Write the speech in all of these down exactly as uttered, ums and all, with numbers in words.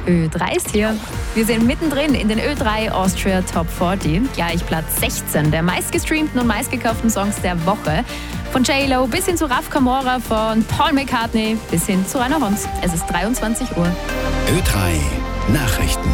Ö drei ist hier. Wir sind mittendrin in den Ö drei Austria Top vierzig. Gleich Platz sechzehn der meistgestreamten und meistgekauften Songs der Woche. Von J-Lo bis hin zu Raf Kamora, von Paul McCartney bis hin zu Rainer Hons. Es ist dreiundzwanzig Uhr. Ö drei Nachrichten.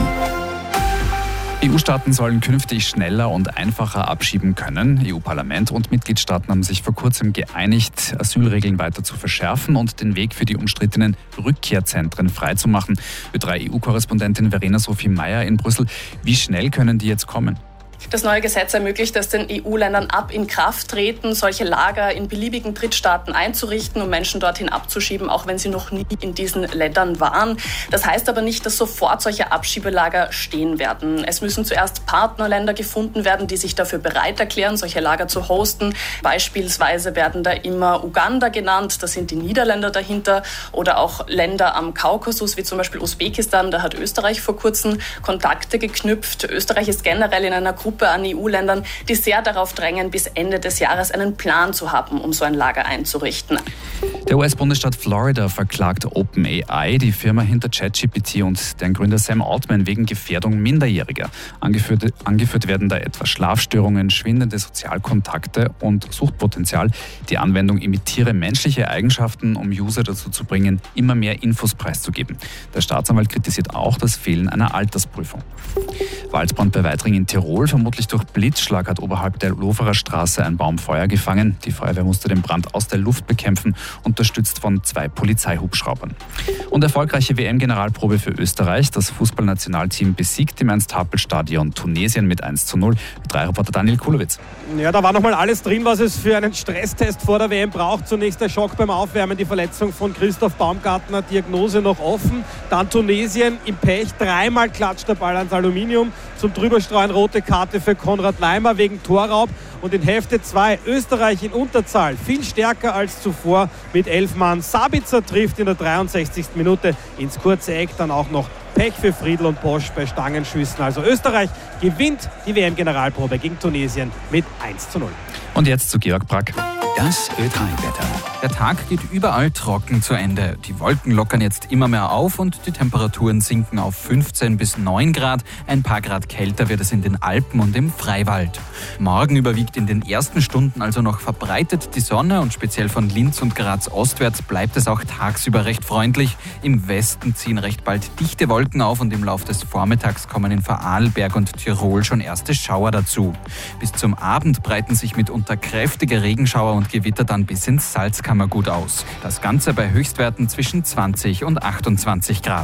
E U-Staaten sollen künftig schneller und einfacher abschieben können. E U-Parlament und Mitgliedstaaten haben sich vor kurzem geeinigt, Asylregeln weiter zu verschärfen und den Weg für die umstrittenen Rückkehrzentren freizumachen. Ö drei E U-Korrespondentin Verena Sophie Meyer in Brüssel. Wie schnell können die jetzt kommen? Das neue Gesetz ermöglicht es den E U-Ländern ab in Kraft treten, solche Lager in beliebigen Drittstaaten einzurichten, um Menschen dorthin abzuschieben, auch wenn sie noch nie in diesen Ländern waren. Das heißt aber nicht, dass sofort solche Abschiebelager stehen werden. Es müssen zuerst Partnerländer gefunden werden, die sich dafür bereit erklären, solche Lager zu hosten. Beispielsweise werden da immer Uganda genannt, da sind die Niederländer dahinter, oder auch Länder am Kaukasus, wie zum Beispiel Usbekistan. Da hat Österreich vor kurzem Kontakte geknüpft. Österreich ist generell in einer Gruppe an E U-Ländern, die sehr darauf drängen, bis Ende des Jahres einen Plan zu haben, um so ein Lager einzurichten. Der U S-Bundesstaat Florida verklagt OpenAI, die Firma hinter ChatGPT, und deren Gründer Sam Altman wegen Gefährdung Minderjähriger. Angeführt, angeführt werden da etwa Schlafstörungen, schwindende Sozialkontakte und Suchtpotenzial. Die Anwendung imitiere menschliche Eigenschaften, um User dazu zu bringen, immer mehr Infos preiszugeben. Der Staatsanwalt kritisiert auch das Fehlen einer Altersprüfung. Waldbrand bei Weitring in Tirol. Vermutlich durch Blitzschlag hat oberhalb der Loferer Straße ein Baum Feuer gefangen. Die Feuerwehr musste den Brand aus der Luft bekämpfen, unterstützt von zwei Polizeihubschraubern. Und erfolgreiche W M-Generalprobe für Österreich. Das Fußballnationalteam besiegt im Ernst-Happel-Stadion Tunesien mit eins zu null. drei Reporter Daniel Kulowitz. Ja, da war nochmal alles drin, was es für einen Stresstest vor der W M braucht. Zunächst der Schock beim Aufwärmen, die Verletzung von Christoph Baumgartner, Diagnose noch offen. Dann Tunesien im Pech, dreimal klatscht der Ball ans Aluminium. Zum Drüberstreuen rote Karte für Konrad Leimer wegen Torraub. Und in Hälfte zwei Österreich in Unterzahl, viel stärker als zuvor mit elf Mann. Sabitzer trifft in der dreiundsechzigsten Minute ins kurze Eck, dann auch noch Pech für Friedl und Bosch bei Stangenschüssen. Also Österreich gewinnt die W M-Generalprobe gegen Tunesien mit eins zu null. Und jetzt zu Georg Brack. Das Ö drei Wetter. Der Tag geht überall trocken zu Ende. Die Wolken lockern jetzt immer mehr auf und die Temperaturen sinken auf fünfzehn bis neun Grad. Ein paar Grad kälter wird es in den Alpen und im Freiwald. Morgen überwiegt in den ersten Stunden also noch verbreitet die Sonne und speziell von Linz und Graz ostwärts bleibt es auch tagsüber recht freundlich. Im Westen ziehen recht bald dichte Wolken auf und im Laufe des Vormittags kommen in Vorarlberg und Tirol schon erste Schauer dazu. Bis zum Abend breiten sich mitunter kräftige Regenschauer und Gewitter dann bis ins Salzkammergut aus. Das Ganze bei Höchstwerten zwischen zwanzig und achtundzwanzig Grad.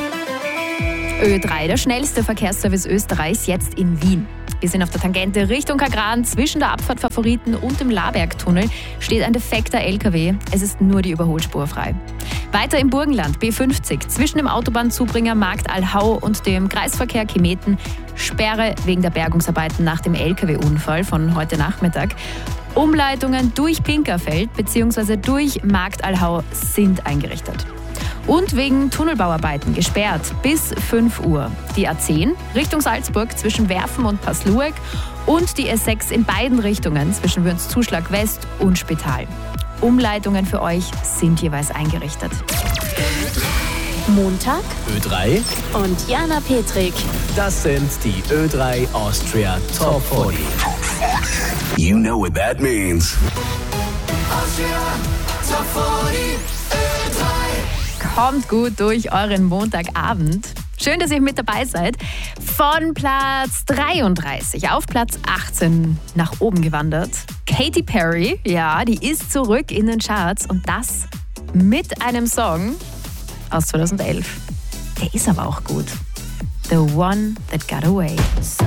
Ö drei, der schnellste Verkehrsservice Österreichs, jetzt in Wien. Wir sind auf der Tangente Richtung Kagran. Zwischen der Abfahrt Favoriten und dem Labergtunnel steht ein defekter L K W. Es ist nur die Überholspur frei. Weiter im Burgenland, B fünfzig, zwischen dem Autobahnzubringer Markt Alhau und dem Kreisverkehr Chemeten. Sperre wegen der Bergungsarbeiten nach dem L K W-Unfall von heute Nachmittag. Umleitungen durch Pinkerfeld bzw. durch Markt Alhau sind eingerichtet. Und wegen Tunnelbauarbeiten gesperrt bis fünf Uhr. Die A zehn Richtung Salzburg zwischen Werfen und Paslueck und die S sechs in beiden Richtungen zwischen Würzzuschlag West und Spital. Umleitungen für euch sind jeweils eingerichtet. Montag Ö drei. und Jana Petrik. Das sind die Ö drei Austria Top vierzig. You know what that means. Austria Top vierzig, Ö drei. Kommt gut durch euren Montagabend. Schön, dass ihr mit dabei seid. Von Platz dreiunddreißig auf Platz achtzehn nach oben gewandert. Katy Perry, ja, die ist zurück in den Charts und das mit einem Song aus zweitausendelf. Der ist aber auch gut. The One That Got Away.